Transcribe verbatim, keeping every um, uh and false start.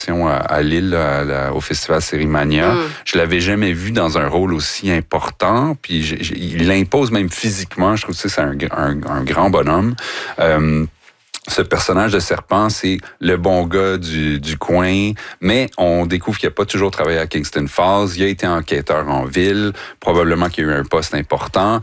à, à Lille, à la, au Festival Sérimania. Mm. Je l'avais jamais vu dans un rôle aussi important. Puis j'ai, j'ai, il l'impose même physiquement. Je trouve que c'est un, un, un grand bonhomme. Euh, Ce personnage de serpent, c'est le bon gars du, du coin, mais on découvre qu'il n'a pas toujours travaillé à Kingston Falls. Il a été enquêteur en ville, probablement qu'il a eu un poste important.